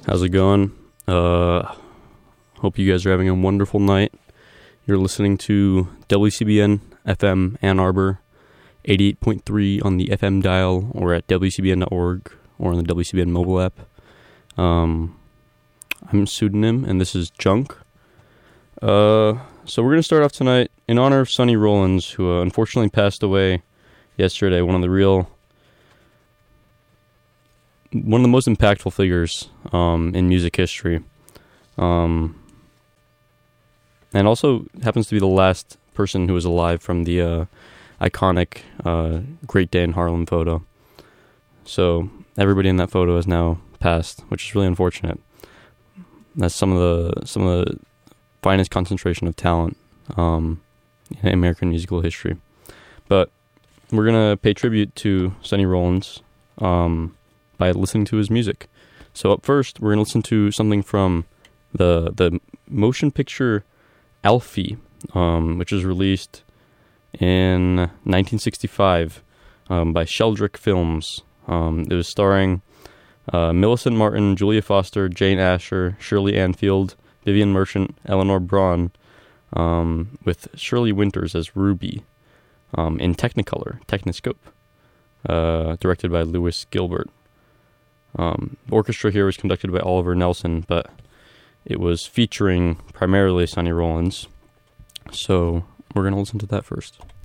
How's it going? Hope you guys are having a wonderful night. You're listening to WCBN FM Ann Arbor, 88.3 on the FM dial, or at WCBN.org, or on the WCBN mobile app. I'm Pseudonym, and this is Junk. So we're going to start off tonight in honor of Sonny Rollins, who unfortunately passed away yesterday. One of the most impactful figures in music history. And also happens to be the last person who was alive from the iconic Great Day in Harlem photo. So everybody in that photo has now passed, which is really unfortunate. That's some of the finest concentration of talent in American musical history. But we're gonna pay tribute to Sonny Rollins by listening to his music. So up first, we're gonna listen to something from the motion picture Alfie, which was released in 1965 by Sheldrick Films. It was starring Millicent Martin, Julia Foster, Jane Asher, Shirley Anfield, Vivian Merchant, Eleanor Braun, with Shirley Winters as Ruby, in Techniscope, directed by Lewis Gilbert. Orchestra here was conducted by Oliver Nelson, but it was featuring primarily Sonny Rollins. So we're going to listen to that first.